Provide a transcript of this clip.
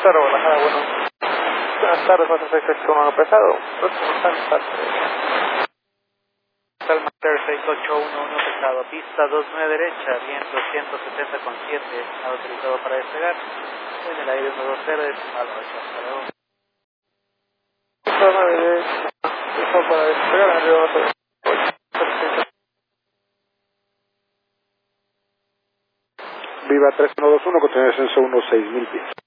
Claro, relajada, bueno. Buenas tardes, 4661 pesado. Salmaster 6811 pesado, pista 29 derecha, viento 170,7, autorizado para despegar. En el aire 120, decimal 8, hasta luego. Pista 9 derecha, autorizado para despegar, en el aire 120. Viva 3121, contiene descenso 16.000 pies.